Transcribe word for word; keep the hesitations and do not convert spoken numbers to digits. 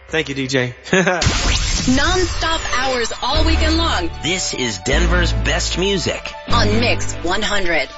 Thank you, D J. Non-stop hours all weekend long. This is Denver's best music on Mix one hundred.